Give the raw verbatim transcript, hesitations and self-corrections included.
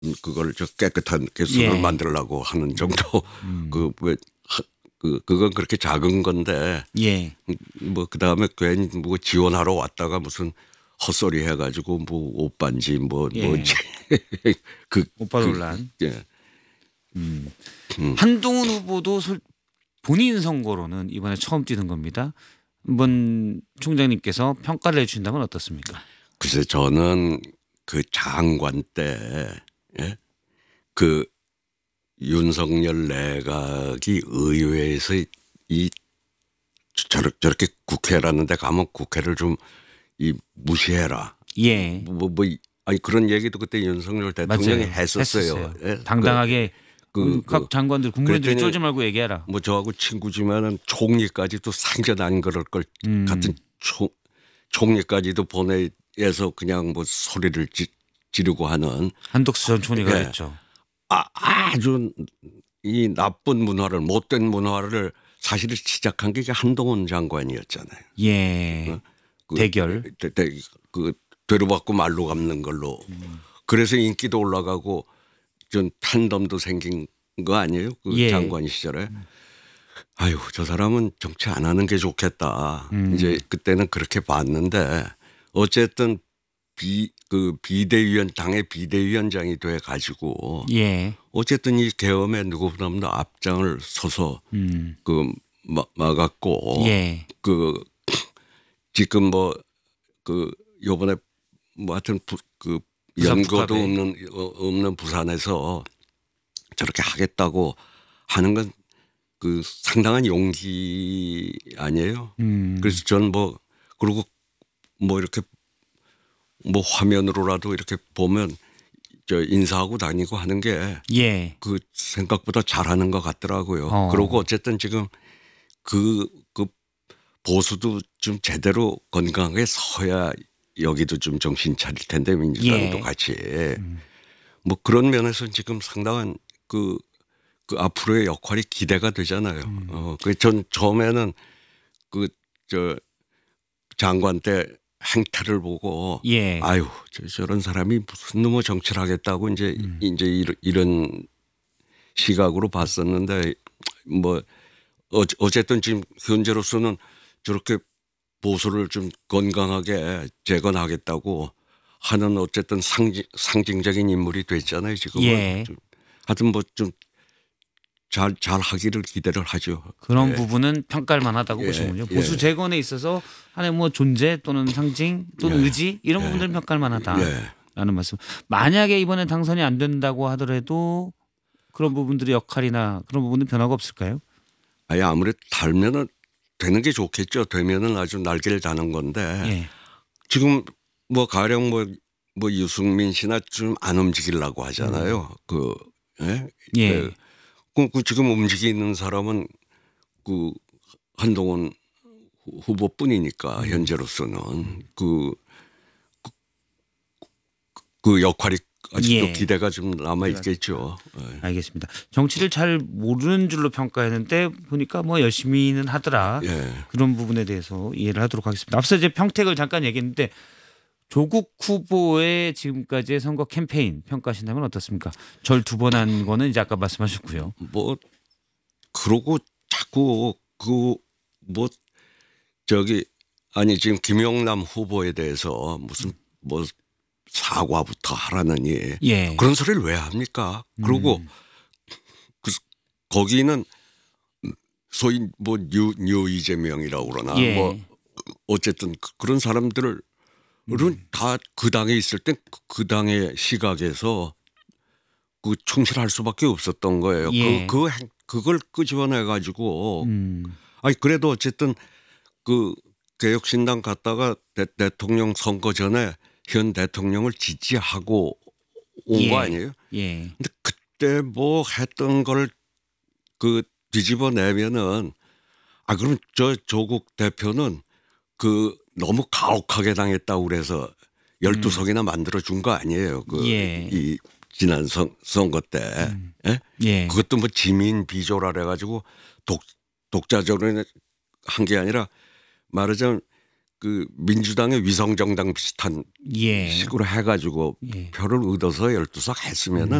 그걸 저 깨끗한 개수를 예. 만들려고 하는 정도. 음. 그 왜 그 그건 그렇게 작은 건데 예. 뭐 그다음에 괜히 뭐 지원하러 왔다가 무슨 헛소리 해가지고 뭐 옷반지 뭐 예. 뭐지 그 오빠 그 논란. 예. 음. 음. 한동훈 후보도 솔 본인 선거로는 이번에 처음 뛰는 겁니다. 한번 총장님께서 평가를 해 주신다면 어떻습니까? 글쎄 저는 그 장관 때 예? 그 윤석열 내각이 의회에서 이 저렇게, 저렇게 국회라는 데 가면 국회를 좀 이 무시해라. 예. 뭐, 뭐, 아니 그런 얘기도 그때 윤석열 대통령이 맞아요. 했었어요. 했었어요. 예? 당당하게 그, 그, 그, 각 장관들 국무위원들이 그랬더니 쫄지 말고 얘기하라. 뭐 저하고 친구지만은 총리까지도 상전 안 그럴 걸 음. 같은 총, 총리까지도 보내서 그냥 뭐 소리를 지, 지르고 하는 한덕수 전 총리가 예. 그랬죠. 아, 아주 이 나쁜 문화를 못된 문화를 사실은 시작한 게 한동훈 장관이었잖아요. 예. 어? 그, 대결. 대, 대, 그 되로받고 말로 갚는 걸로. 음. 그래서 인기도 올라가고 좀 팬덤도 생긴 거 아니에요? 그 예. 장관 시절에. 아유, 저 사람은 정치 안 하는 게 좋겠다. 음. 이제 그때는 그렇게 봤는데 어쨌든 비, 그 비대위원, 당의 비대위원장이 돼 가지고 예. 어쨌든 이 계엄에 누구보다도 앞장을 서서 음. 그 마- 막았고 예. 그 지금 뭐 그 요번에 뭐 하여튼 부, 그 부산 연고도 북합에. 없는 어, 없는 부산에서 저렇게 하겠다고 하는 건 그 상당한 용기 아니에요. 음. 그래서 저는 뭐 그리고 뭐 이렇게 뭐 화면으로라도 이렇게 보면 저 인사하고 다니고 하는 게 예. 그 생각보다 잘하는 것 같더라고요. 어. 그리고 어쨌든 지금 그, 그 보수도 좀 제대로 건강하게 서야 여기도 좀 정신 차릴 텐데 민주당도 예. 같이 음. 뭐 그런 면에서 지금 상당한 그, 그 앞으로의 역할이 기대가 되잖아요. 음. 어, 그 전 처음에는 그 저 장관 때 행태를 보고 예. 아유 저, 저런 사람이 무슨 놈의 정치를 하겠다고 이제 음. 이제 이런, 이런 시각으로 봤었는데 뭐 어, 어쨌든 지금 현재로서는 저렇게 보수를 좀 건강하게 재건하겠다고 하는 어쨌든 상징, 상징적인 인물이 됐잖아요 지금은. 예. 좀 하여튼 뭐 좀 잘, 잘 하기를 기대를 하죠. 그런 예. 부분은 평가할 만하다고 예. 보시는군요. 예. 보수 재건에 있어서 하나의 뭐 존재 또는 상징 또는 예. 의지 이런 예. 부분들은 평가할 만하다라는 예. 말씀. 만약에 이번에 당선이 안 된다고 하더라도 그런 부분들의 역할이나 그런 부분은 변화가 없을까요? 아예 아무래도 달면은 되는 게 좋겠죠. 되면은 아주 날개를 다는 건데 예. 지금 뭐 가령 뭐, 뭐 유승민 씨나 좀 안 움직이려고 하잖아요. 음. 그, 예? 예. 그, 그, 그 지금 움직이는 사람은 그 한동훈 후- 후보뿐이니까 음. 현재로서는 그, 그, 그 역할이 아직도 예. 기대가 좀 남아 있겠죠. 예. 알겠습니다. 정치를 잘 모르는 줄로 평가했는데 보니까 뭐 열심히는 하더라. 예. 그런 부분에 대해서 이해를 하도록 하겠습니다. 앞서 이제 평택을 잠깐 얘기했는데 조국 후보의 지금까지의 선거 캠페인 평가하신다면 어떻습니까? 절 두 번 한 거는 이제 아까 말씀하셨고요. 뭐 그러고 자꾸 그 뭐 저기 아니 지금 김영남 후보에 대해서 무슨 뭐 사과부터 하라느니 예. 그런 소리를 왜 합니까? 그리고 음. 그 거기는 소위 뭐 뉴, 뉴 이재명이라고 그러나 예. 뭐 어쨌든 그- 그런 사람들을 은 다 그 당에 있을 땐 그 당의 시각에서 그 충실할 수밖에 없었던 거예요. 예. 그, 그, 행- 그걸 끄집어내 가지고 음. 아니 그래도 어쨌든 그 개혁신당 갔다가 대, 대통령 선거 전에 현 대통령을 지지하고 온 거 예. 아니에요? 예. 근데 그때 뭐 했던 걸 그 뒤집어 내면은 아 그럼 저 조국 대표는 그 너무 가혹하게 당했다고 그래서 열두 석이나 만들어 준 거 아니에요. 그 예. 이 지난 선, 선거 때. 예? 예. 그것도 뭐 지민 비조라 그래 가지고 독 독자적으로 한 게 아니라 말하자면 그 민주당의 위성정당 비슷한 예. 식으로 해가지고 예. 표를 얻어서 열두 석 했으면은